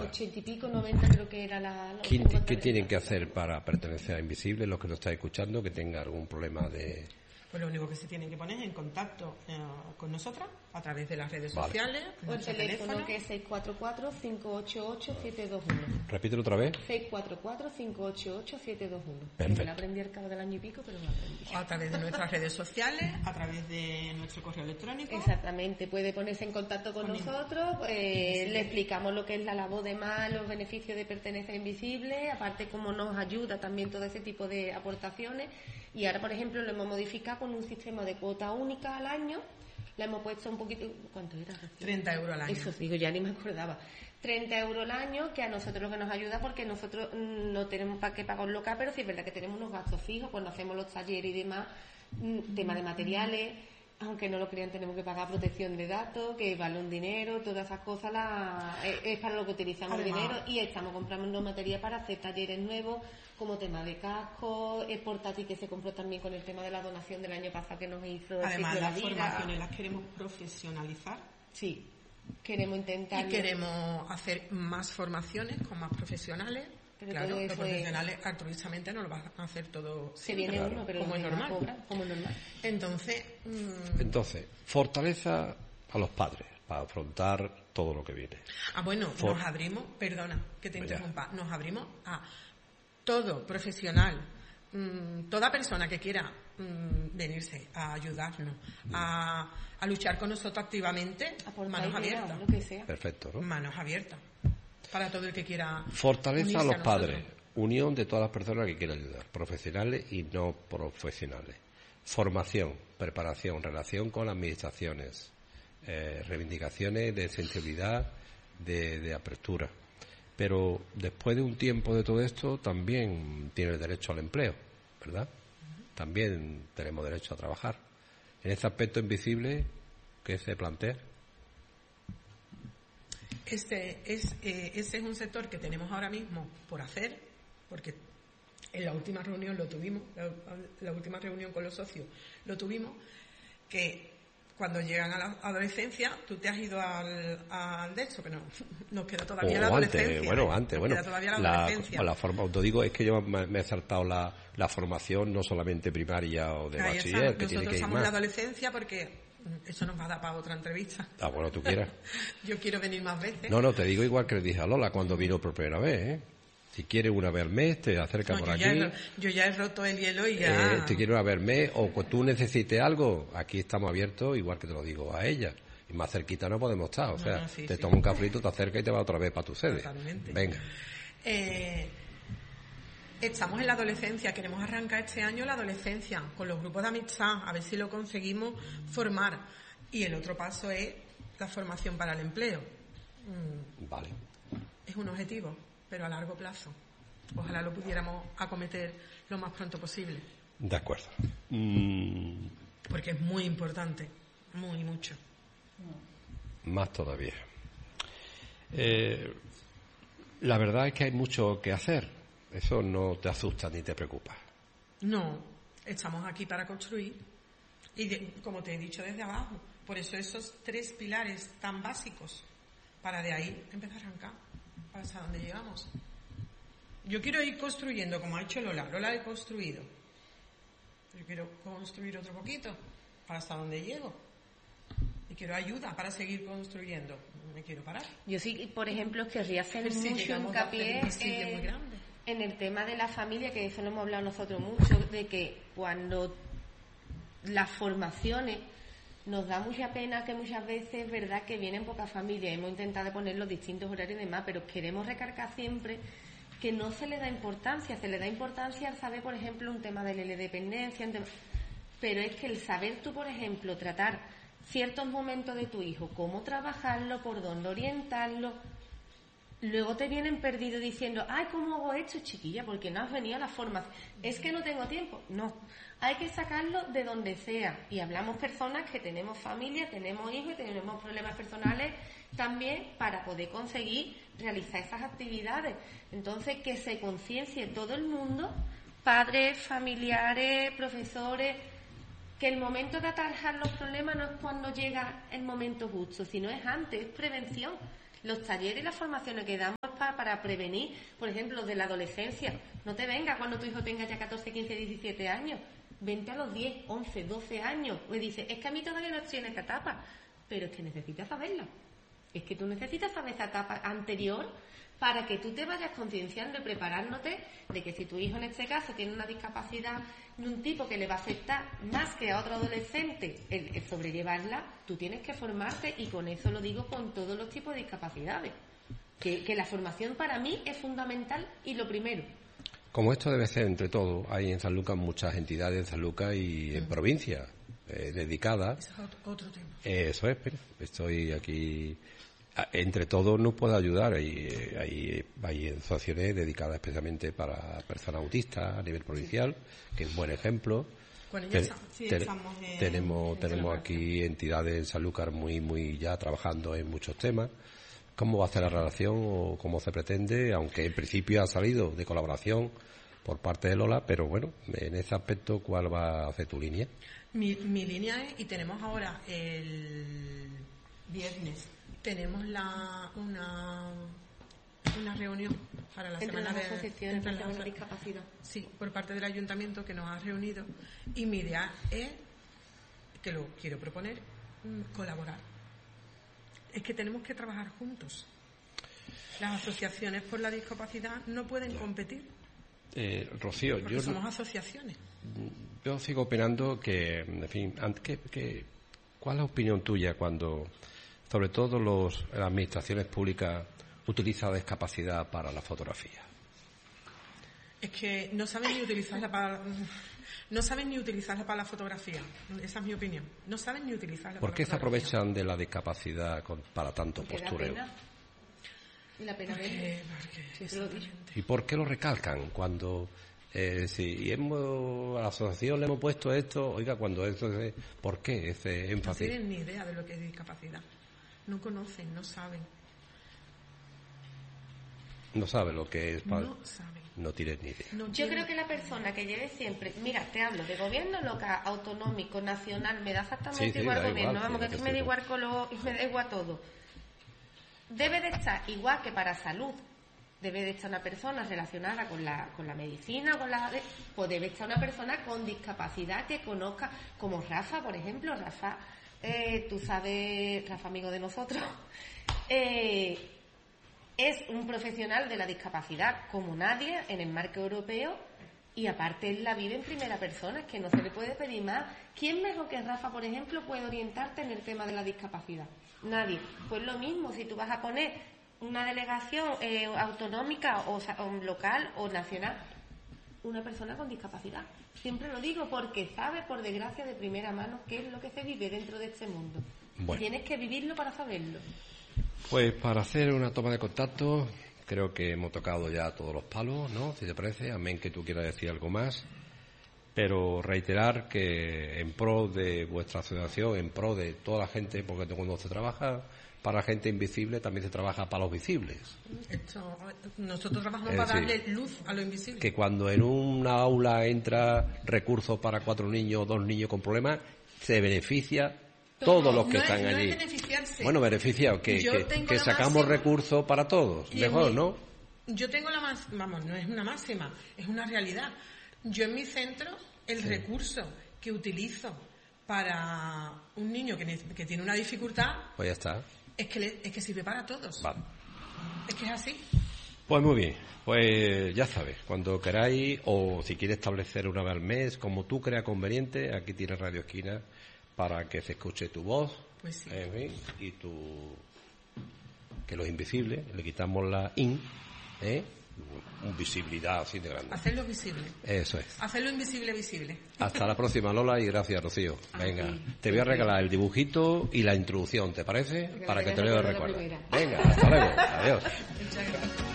80 y pico, 90 creo que era la ¿Qué tienen que hacer para pertenecer a Invisible, los que nos están escuchando, que tengan algún problema de...? Pues lo único que se tienen que poner es en contacto con nosotras a través de las redes sociales o el teléfono que es 644-588-721. Repítelo otra vez. 644-588-721. Perfecto. Me la aprendí al cabo del año y pico, pero me la aprendí. A través de nuestras redes sociales, a través de nuestro correo electrónico. Exactamente, puede ponerse en contacto con nosotros, le explicamos lo que es la labor de más, los beneficios de pertenecer a Invisible, aparte cómo nos ayuda también todo ese tipo de aportaciones. Y ahora, por ejemplo, lo hemos modificado con un sistema de cuota única al año. Le hemos puesto un poquito... ¿Cuánto era? 30 euros al año. Eso, digo, ya ni me acordaba. 30 euros al año, que a nosotros lo que nos ayuda, porque nosotros no tenemos para qué pagar un local, pero sí es verdad que tenemos unos gastos fijos cuando hacemos los talleres y demás, tema de materiales, aunque no lo crean, tenemos que pagar protección de datos, que vale un dinero, todas esas cosas es para lo que utilizamos el dinero, y estamos comprando materia para hacer talleres nuevos, como tema de cascos, el portátil que se compró también con el tema de la donación del año pasado que nos hizo. Además, las formaciones las queremos profesionalizar. Sí, queremos intentar. Y queremos hacer más formaciones con más profesionales. Pero claro, los profesionales altruistamente no lo van a hacer todo. Se viene claro, uno, pero como es normal. Como normal. Entonces, fortaleza a los padres para afrontar todo lo que viene. Bueno, nos abrimos, perdona que te interrumpa, nos abrimos a todo profesional, toda persona que quiera venirse a ayudarnos, a luchar con nosotros activamente, manos abiertas. Lo que sea. Perfecto, ¿no? Manos abiertas. Para todo el que quiera. Fortaleza a los padres. Unión de todas las personas que quieran ayudar, profesionales y no profesionales. Formación, preparación, relación con las administraciones, reivindicaciones de sensibilidad, de apertura. Pero después de un tiempo de todo esto, también tiene el derecho al empleo, ¿verdad? También tenemos derecho a trabajar. En este aspecto Invisible, ¿qué se plantea? Ese es un sector que tenemos ahora mismo por hacer, porque en la última reunión lo tuvimos, la última reunión con los socios lo tuvimos, que cuando llegan a la adolescencia, tú te has ido al de hecho, pero nos queda todavía la adolescencia. Antes. Queda todavía la adolescencia. La forma, te digo, es que yo me he saltado la formación, no solamente primaria o de bachiller, que tiene que ir Nosotros estamos más. en la adolescencia porque eso nos va a dar para otra entrevista. Bueno, tú quieras. Yo quiero venir más veces. No, te digo igual que le dije a Lola cuando vino por primera vez, ¿eh? Si quieres una vez al mes, te acercas por aquí. Yo ya he roto el hielo y ya... Te quiero una vez al mes, o que tú necesites algo, aquí estamos abiertos, igual que te lo digo a ella. Y más cerquita no podemos estar, o sea, te tomas un cafrito, te acercas y te vas otra vez para tu sede. Totalmente. Venga. Estamos en la adolescencia, queremos arrancar este año la adolescencia con los grupos de amistad, a ver si lo conseguimos formar. Y el otro paso es la formación para el empleo. Vale. Es un objetivo, pero a largo plazo. Ojalá lo pudiéramos acometer lo más pronto posible. De acuerdo. Porque es muy importante, mucho. Más todavía. La verdad es que hay mucho que hacer. Eso no te asusta ni te preocupa. No, estamos aquí para construir. Y como te he dicho desde abajo, por eso esos 3 pilares tan básicos, para de ahí empezar a arrancar, para hasta donde llegamos. Yo quiero ir construyendo, como ha hecho Lola. Lola he construido. Yo quiero construir otro poquito, para hasta donde llego. Y quiero ayuda para seguir construyendo. No me quiero parar. Yo sí, por ejemplo, querría hacer mucho hincapié en el tema de la familia, que de eso no hemos hablado nosotros mucho, de que cuando las formaciones nos da mucha pena que muchas veces, verdad, que vienen pocas familias, hemos intentado poner los distintos horarios y demás, pero queremos recargar siempre que no se le da importancia, se le da importancia al saber, por ejemplo, un tema de la dependencia, pero es que el saber tú, por ejemplo, tratar ciertos momentos de tu hijo, cómo trabajarlo, por dónde orientarlo. Luego te vienen perdidos diciendo, ay, ¿cómo hago esto, chiquilla? Porque no has venido a la formación. Es que no tengo tiempo. No, hay que sacarlo de donde sea. Y hablamos personas que tenemos familia, tenemos hijos y tenemos problemas personales también para poder conseguir realizar esas actividades. Entonces, que se conciencie todo el mundo, padres, familiares, profesores, que el momento de atajar los problemas no es cuando llega el momento justo, sino es antes, es prevención. Los talleres y las formaciones que damos para prevenir, por ejemplo, de la adolescencia. No te vengas cuando tu hijo tenga ya 14, 15, 17 años. Vente a los 10, 11, 12 años. Me dice, es que a mí todavía no estoy en esta etapa. Pero es que necesitas saberla. Es que tú necesitas saber esa etapa anterior para que tú te vayas concienciando y preparándote de que si tu hijo en este caso tiene una discapacidad de un tipo que le va a afectar más que a otro adolescente el sobrellevarla, tú tienes que formarte, y con eso lo digo con todos los tipos de discapacidades. Que la formación para mí es fundamental y lo primero. Como esto debe ser entre todos, hay en Sanlúcar muchas entidades en Sanlúcar y en provincia dedicadas. Eso es otro tema. Eso es, pero estoy aquí. Entre todos nos puede ayudar. Hay asociaciones dedicadas especialmente para personas autistas a nivel provincial, que es un buen ejemplo. Tenemos aquí entidades en Sanlúcar muy ya trabajando en muchos temas. ¿Cómo va a ser la relación o cómo se pretende? Aunque en principio ha salido de colaboración por parte de Lola, pero bueno, en ese aspecto, ¿cuál va a ser tu línea? Mi línea es, y tenemos ahora el viernes, tenemos una reunión para la semana de la discapacidad. Sí, por parte del ayuntamiento que nos ha reunido, y mi idea es, que lo quiero proponer, colaborar. Es que tenemos que trabajar juntos. Las asociaciones por la discapacidad no pueden competir. Rocío, porque somos asociaciones. Yo sigo opinando que, en fin, ¿cuál es la opinión tuya cuando, sobre todo las administraciones públicas, utilizan la discapacidad para la fotografía? Es que no saben ni utilizarla para la fotografía. Esa es mi opinión. No saben ni utilizarla. ¿Por qué se aprovechan de la discapacidad para tanto postureo? Y la pena ¿Y por qué lo recalcan cuando si a la asociación le hemos puesto esto, oiga, cuando esto es, ¿por qué ese énfasis? No tienen ni idea de lo que es discapacidad. No conocen, no saben. No saben lo que es. No saben. No tienen ni idea. Yo creo que la persona que lleve siempre, mira, te hablo de gobierno local, autonómico, nacional, me da exactamente igual el gobierno, vamos, que aquí me da igual color y me da igual todo. Debe de estar igual que para salud. Debe de estar una persona relacionada con la medicina, pues debe estar una persona con discapacidad que conozca, como Rafa, por ejemplo. Rafa, tú sabes, Rafa, amigo de nosotros, es un profesional de la discapacidad como nadie en el marco europeo, y aparte él la vive en primera persona, es que no se le puede pedir más. ¿Quién mejor que Rafa, por ejemplo, puede orientarte en el tema de la discapacidad? Nadie. Pues lo mismo, si tú vas a poner una delegación autonómica o local o nacional, una persona con discapacidad. Siempre lo digo porque sabe, por desgracia, de primera mano qué es lo que se vive dentro de este mundo. Bueno. Tienes que vivirlo para saberlo. Pues para hacer una toma de contacto, creo que hemos tocado ya todos los palos, ¿no? Si te parece, amén que tú quieras decir algo más. Pero reiterar que en pro de vuestra asociación, en pro de toda la gente, porque cuando se trabaja para gente invisible, también se trabaja para los visibles. Nosotros trabajamos para darle luz a lo invisible. Que cuando en una aula entra recursos para 4 niños o 2 niños con problemas, se beneficia todos los que están allí. Bueno, beneficia que sacamos recursos para todos. Mejor, ¿no? Yo tengo la más, vamos, no es una máxima, es una realidad. Yo en mi centro, el recurso que utilizo para un niño que tiene una dificultad, pues ya está. Es que sirve para todos. Vale. Es que es así. Pues muy bien, pues ya sabes, cuando queráis o si quieres establecer una vez al mes, como tú creas conveniente, aquí tienes Radio Esquina para que se escuche tu voz. Pues sí. En fin, y que los invisibles, le quitamos la visibilidad así de grande. Hacerlo visible. Eso es. Hacerlo invisible visible. Hasta la próxima, Lola, y gracias, Rocío. Venga, te voy a regalar el dibujito y la introducción, ¿te parece? Para que te lo recuerdes. Venga, hasta luego. Adiós. Muchas gracias.